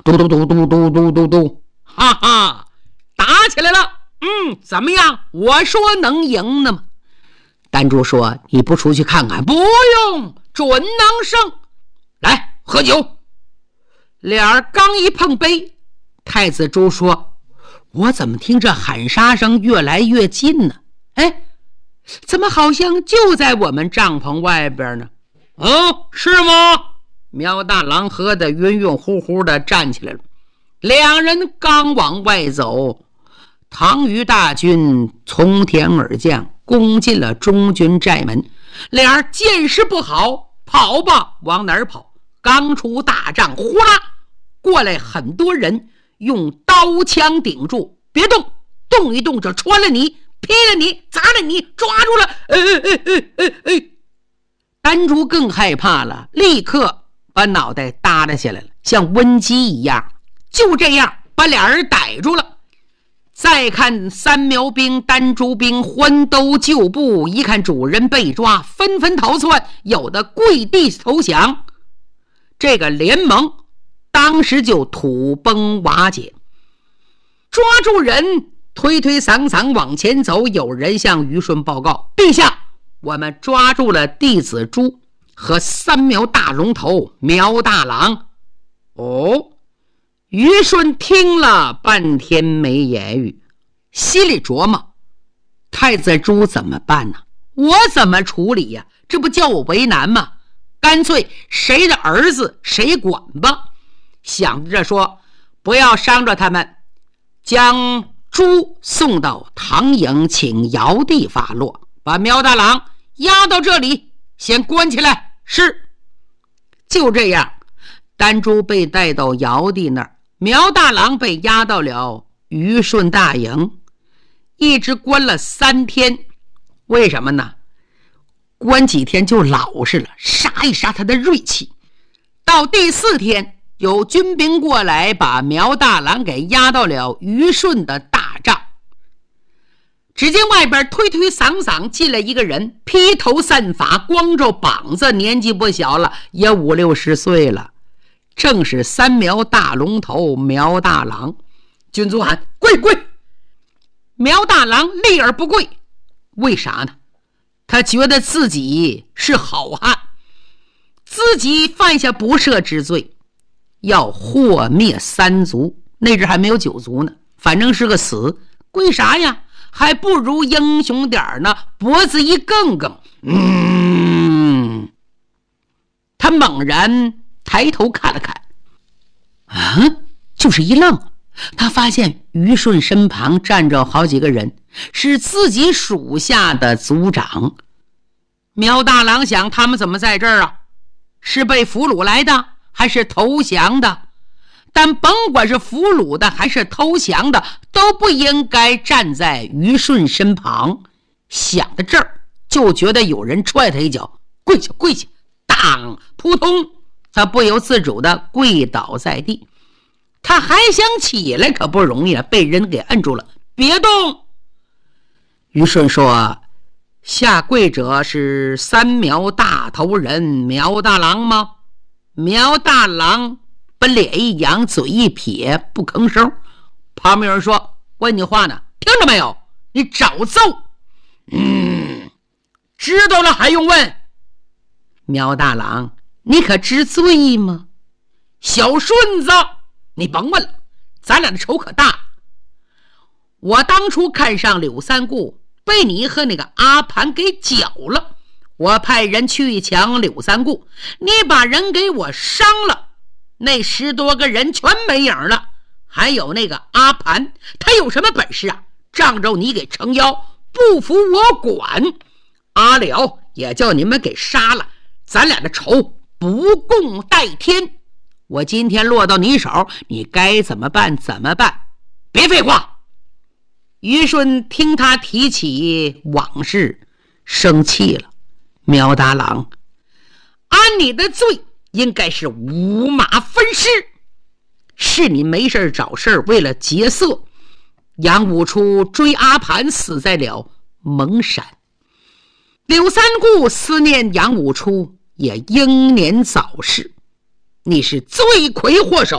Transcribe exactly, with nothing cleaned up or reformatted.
嘟嘟嘟嘟嘟嘟嘟嘟，哈哈，打起来了。嗯，怎么样？我说能赢的吗？丹珠说：“你不出去看看？”不用，准能胜。来，喝酒。俩人刚一碰杯，太子珠说：“我怎么听这喊杀声越来越近呢？哎，怎么好像就在我们帐篷外边呢？”哦，是吗？苗大郎喝得晕晕乎乎的站起来了。两人刚往外走，唐虞大军从天而降，攻进了中军寨门。俩人见势不好，跑吧，往哪儿跑？刚出大帐，呼啦过来很多人，用刀枪顶住，别动，动一动就穿了你，劈了你，砸了你，抓住了。哎哎哎哎哎！丹珠更害怕了，立刻把脑袋耷拉下来了，像温鸡一样。就这样把俩人逮住了。再看三苗兵、丹珠兵欢兜旧步，一看主人被抓，纷纷逃窜，有的跪地投降。这个联盟当时就土崩瓦解。抓住人，推推搡搡往前走，有人向虞舜报告：“陛下，我们抓住了弟子珠和三苗大龙头苗大郎。”哦，虞舜听了半天没言语，心里琢磨：太子珠怎么办呢？我怎么处理呀？这不叫我为难吗？干脆谁的儿子谁管吧。想着说，不要伤着他们，将珠送到唐营，请尧帝发落，把苗大郎押到这里，先关起来。是。就这样，丹珠被带到尧帝那儿，苗大郎被押到了虞舜大营，一直关了三天。为什么呢？关几天就老实了，杀一杀他的锐气。到第四天，有军兵过来，把苗大郎给押到了虞舜的大帐。只见外边推推搡搡进来一个人，披头散发，光着膀子，年纪不小了，也五六十岁了，正是三苗大龙头苗大郎。军卒喊：“跪跪！”苗大郎立而不跪。为啥呢？他觉得自己是好汉，自己犯下不赦之罪，要祸灭三族。那阵还没有九族呢，反正是个死。跪啥呀？还不如英雄点呢，脖子一梗梗。嗯，他猛然抬头看了看，啊，就是一愣。他发现虞舜身旁站着好几个人，是自己属下的族长。苗大郎想，他们怎么在这儿啊？是被俘虏来的还是投降的？但甭管是俘虏的还是投降的，都不应该站在虞舜身旁。想到这儿，就觉得有人踹他一脚，跪下跪下，当扑通，他不由自主的跪倒在地。他还想起来可不容易了，被人给摁住了，别动。虞舜说：“下跪者是三苗大头人苗大郎吗？”苗大郎把脸一扬，嘴一撇，不吭声。旁边人说：“问你话呢，听着没有？你找揍。”嗯，知道了还用问？苗大郎，你可知罪吗？小顺子，你甭问了，咱俩的仇可大。我当初看上柳三顾，被你和那个阿盘给搅了。我派人去抢柳三顾，你把人给我伤了，那十多个人全没影了。还有那个阿盘，他有什么本事啊？仗着你给撑腰，不服我管。阿辽也叫你们给杀了，咱俩的仇不共戴天。我今天落到你手，你该怎么办怎么办，别废话。虞舜听他提起往事，生气了。苗大郎，按你的罪应该是五马分尸，是你没事找事为了劫色。杨武初追阿盘死在了蒙山，柳三顾思念杨武初也英年早逝，你是罪魁祸首。